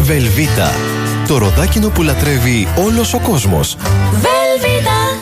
Βελβίτα. Το ροδάκινο που λατρεύει όλος ο κόσμος. Βελβίτα.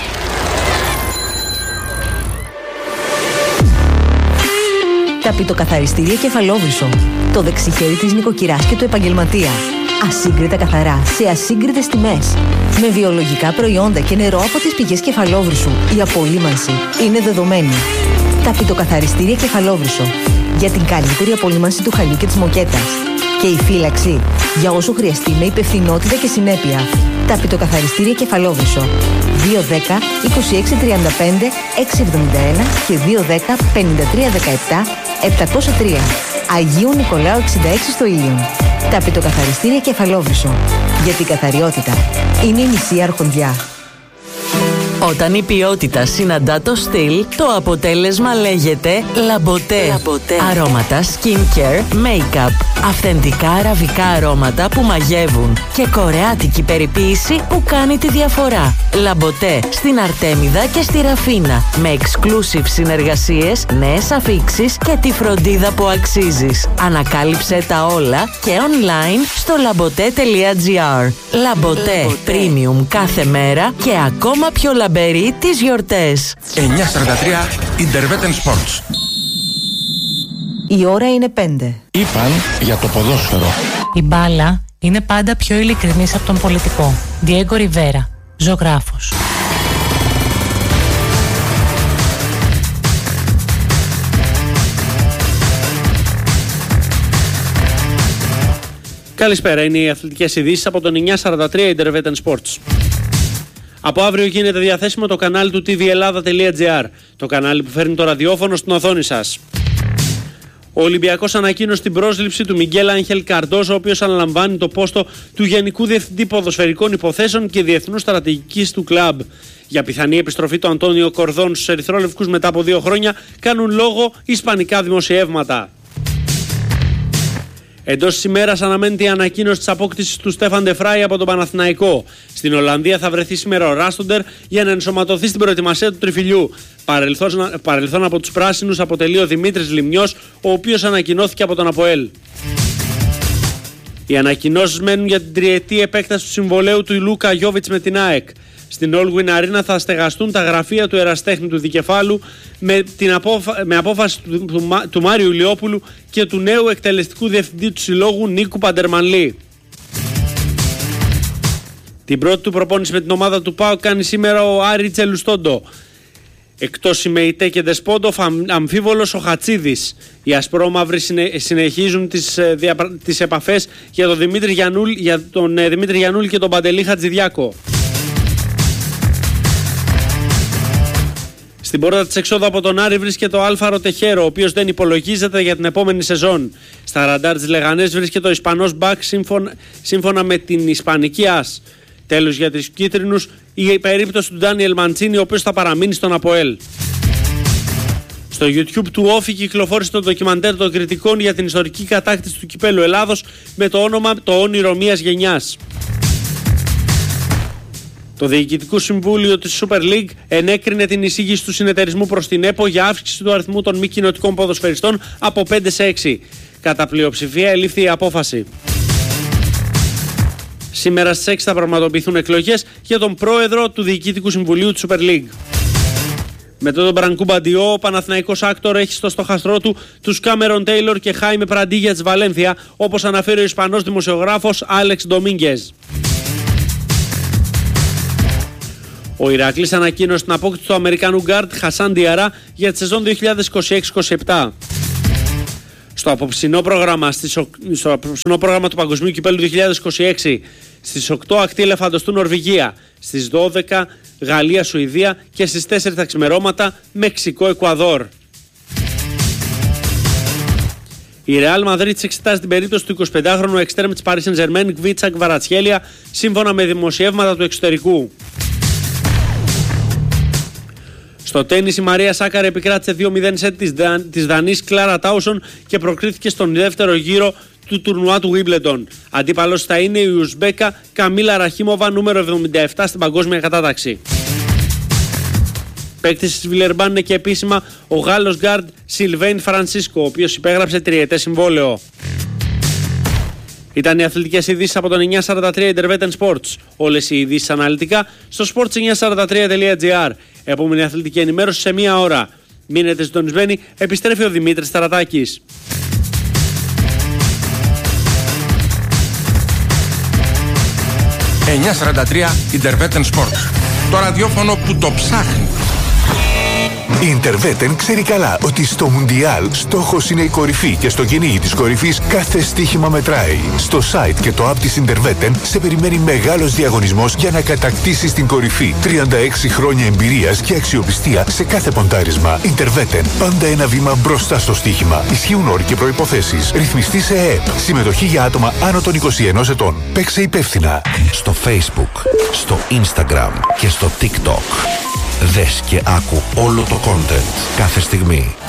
Τα πιτοκαθαριστήρια Κεφαλόβρυσο. Το δεξιχέρι της νοικοκυράς και του επαγγελματία. Ασύγκριτα καθαρά, σε ασύγκριτες τιμές. Με βιολογικά προϊόντα και νερό από τις πηγές Κεφαλόβρυσου. Η απολύμανση είναι δεδομένη. Τα πιτοκαθαριστήρια Κεφαλόβρυσο. Για την καλύτερη απολύμανση του χαλιού και της μοκέτας. Και η φύλαξη για όσο χρειαστεί με υπευθυνότητα και συνέπεια. Τα πιτοκαθαριστήρια Κεφαλόβρυσο. 210 2635 671 και 210 5317 703. Αγίου Νικολάου 66 στο Ήλιον. Τα πιτοκαθαριστήρια Κεφαλόβρυσο. Για την καθαριότητα είναι η μισή αρχοντιά. Όταν η ποιότητα συναντά το στυλ, το αποτέλεσμα λέγεται Λαμποτέ. Αρώματα, skincare, make-up. Αυθεντικά αραβικά αρώματα που μαγεύουν. Και κορεάτικη περιποίηση που κάνει τη διαφορά. Λαμποτέ στην Αρτέμιδα και στη Ραφίνα. Με exclusive συνεργασίες, νέες αφίξεις και τη φροντίδα που αξίζεις. Ανακάλυψε τα όλα και online στο labote.gr. Λαμποτέ. Premium κάθε μέρα και ακόμα πιο λαμπερή τις γιορτές. 9:43 Intervetten Sports. Η ώρα είναι 5. Είπαν για το ποδόσφαιρο. Η μπάλα είναι πάντα πιο ειλικρινής από τον πολιτικό. Διέγκο Ριβέρα, ζωγράφος. Καλησπέρα, είναι οι αθλητικές ειδήσεις από τον 943 Intervetten Sports. Από αύριο γίνεται διαθέσιμο το κανάλι του tvellada.gr, το κανάλι που φέρνει το ραδιόφωνο στην οθόνη σας. Ο Ολυμπιακός ανακοίνωσε την πρόσληψη του Μιγγέλ Άγχελ Καρντόζο, ο οποίος αναλαμβάνει το πόστο του Γενικού Διευθυντή Ποδοσφαιρικών Υποθέσεων και Διεθνούς Στρατηγικής του κλαμπ. Για πιθανή επιστροφή του Αντώνιο Κορδόν στους ερυθρόλευκους μετά από 2 χρόνια κάνουν λόγο ισπανικά δημοσιεύματα. Εντός της ημέρας αναμένεται η ανακοίνωση της απόκτησης του Στέφαν ντε Φράι από τον Παναθηναϊκό. Στην Ολλανδία θα βρεθεί σήμερα ο Ράστοντερ για να ενσωματωθεί στην προετοιμασία του τριφυλιού. Παρελθόν από τους πράσινους αποτελεί ο Δημήτρης Λιμνιός, ο οποίος ανακοινώθηκε από τον ΑΠΟΕΛ. Οι ανακοινώσεις μένουν για την τριετή επέκταση του συμβολαίου του Λούκα Γιόβιτς με την ΑΕΚ. Στην Allwyn Arena θα στεγαστούν τα γραφεία του εραστέχνη του Δικεφάλου με απόφαση του Μάριου Ηλιόπουλου και του νέου εκτελεστικού διευθυντή του συλλόγου Νίκου Παντερμανλή. Την πρώτη του προπόνηση με την ομάδα του ΠΑΟΚ κάνει σήμερα ο Άρη Τσελουστόντο. Εκτός Σιμεϊτέ και Δεσπόντοφ, αμφίβολος ο Χατσίδης. Οι ασπρόμαυροι συνεχίζουν τις επαφές για τον Δημήτρη Γιαννούλη και τον Παντελή Χατζηδιάκο. Στην πόρτα της εξόδου από τον Άρη βρίσκεται ο Άλφαρο Τεχέρο, ο οποίος δεν υπολογίζεται για την επόμενη σεζόν. Στα ραντάρ της Λεγανές βρίσκεται ο Ισπανός Μπακ σύμφωνα με την Ισπανική ΑΣ. Τέλος για τους κίτρινους, η περίπτωση του Ντάνιελ Μαντσίνι, ο οποίος θα παραμείνει στον ΑΠΟΕΛ. Στο YouTube του Όφη κυκλοφόρησε το ντοκιμαντέρ των κριτικών για την ιστορική κατάκτηση του κυπέλου Ελλάδος με το όνομα «Το όνειρο μιας γενιάς». Το Διοικητικό Συμβούλιο της Super League ενέκρινε την εισήγηση του συνεταιρισμού προς την ΕΠΟ για αύξηση του αριθμού των μη κοινοτικών ποδοσφαιριστών από 5 σε 6. Κατά πλειοψηφία ελήφθη η απόφαση. Σήμερα στις 6 θα πραγματοποιηθούν εκλογές για τον πρόεδρο του Διοικητικού Συμβουλίου της Super League. Μετά τον Μπρανκού Μπαντιό, ο Παναθηναϊκός Άκτορ έχει στο στοχαστρό του τους Κάμερον Τέιλορ και Χάιμε Πραντίγια της Βαλένθια, όπως αναφέρει ο Ισπανός δημοσιογράφος Άλεξ Ντομίνγκεζ. Ο Ηρακλής ανακοίνωσε την απόκτηση του Αμερικανού γκάρντ Χασάν Διαρά για τη σεζόν 2026-27. Στο απόψινό πρόγραμμα του Παγκοσμίου Κυπέλλου 2026 στις 8 ακτή ελεφαντοστού Νορβηγία, στις 12 Γαλλία-Σουηδία και στις 4 τα ξημερώματα Μεξικό-Εκουαδόρ. Η Ρεάλ Μαδρίτης εξετάζει την περίπτωση του 25χρονου εξτρέμ της Paris Saint-Germain Κβίτσα Κβαρατσχέλια σύμφωνα με δημοσιεύματα του εξωτερικού. Στο τένις η Μαρία Σάκαρη επικράτησε 2-0 σετ της Δανής Κλάρα Τάουσον και προκρίθηκε στον δεύτερο γύρο του τουρνουά του Wimbledon. Αντίπαλος θα είναι η Ουσμπέκα Καμίλα Ραχίμοβα, νούμερο 77 στην παγκόσμια κατάταξη. Παίκτης της Βιλερμπάν είναι και επίσημα ο Γάλλος γκάρντ Σιλβέιν Φρανσίσκο, ο οποίος υπέγραψε τριετές συμβόλαιο. Ήταν οι αθλητικές ειδήσεις από τον 943 Intervetten Sports. Όλες οι ειδήσεις αναλυτικά στο sports943.gr. Επόμενη αθλητική ενημέρωση σε 1 ώρα. Μείνετε συντονισμένοι, επιστρέφει ο Δημήτρης Ταρατάκης. 943 Intervetten Sports. Το ραδιόφωνο που το ψάχνει. Η Intervetten ξέρει καλά ότι στο Μουντιάλ στόχος είναι η κορυφή και στο κυνήγι της κορυφής κάθε στοίχημα μετράει. Στο site και το app της Intervetten σε περιμένει μεγάλος διαγωνισμός για να κατακτήσεις την κορυφή. 36 χρόνια εμπειρίας και αξιοπιστία σε κάθε ποντάρισμα. Intervetten, πάντα ένα βήμα μπροστά στο στοίχημα. Ισχύουν όροι και προϋποθέσεις. Ρυθμιστή σε ΕΕΠ. Συμμετοχή για άτομα άνω των 21 ετών. Παίξε υπεύθυνα. Στο Facebook, στο Instagram και στο TikTok. Δες και άκου όλο το content κάθε στιγμή.